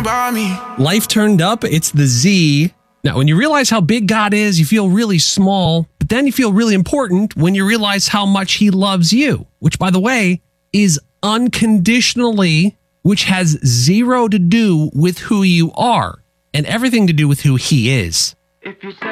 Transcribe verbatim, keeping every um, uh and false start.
about me. Life turned up, it's the Z. Now, when you realize how big God is, you feel really small, but then you feel really important when you realize how much he loves you, which, by the way, is unconditionally, which has zero to do with who you are and everything to do with who he is. If you say